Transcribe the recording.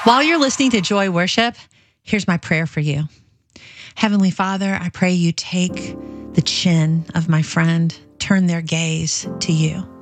While you're listening to Joy Worship, here's my prayer for you. Heavenly Father, I pray you take the chin of my friend, turn their gaze to you.